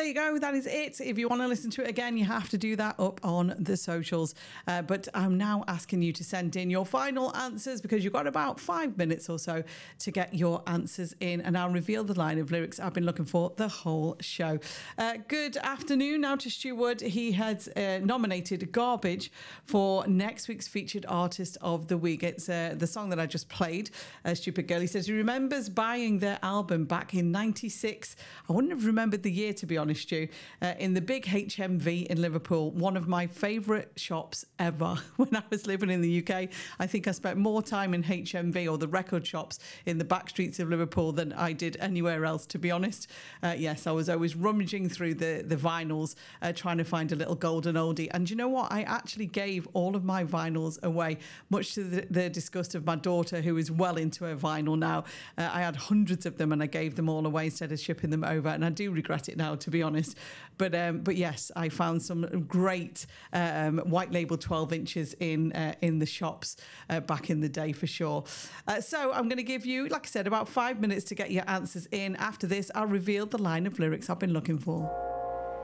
There you go. That is it. If you want to listen to it again, you have to do that up on the socials. But I'm now asking you to send in your final answers because you've got about 5 minutes or so to get your answers in. And I'll reveal the line of lyrics I've been looking for the whole show. Good afternoon now to Stu Wood. He has nominated Garbage for next week's featured artist of the week. It's the song that I just played, Stupid Girl. He says he remembers buying their album back in 96. I wouldn't have remembered the year, to be honest, Stu, in the big HMV in Liverpool, one of my favourite shops ever when I was living in the UK. I think I spent more time in HMV or the record shops in the back streets of Liverpool than I did anywhere else, to be honest. Yes, I was always rummaging through the vinyls, trying to find a little golden oldie. And you know what? I actually gave all of my vinyls away, much to the disgust of my daughter, who is well into her vinyl now. I had hundreds of them and I gave them all away instead of shipping them over. And I do regret it now, to be honest. But yes, I found some great white label 12 inches in the shops back in the day for sure. So I'm going to give you, like I said, about 5 minutes to get your answers in. After this, I'll reveal the line of lyrics I've been looking for.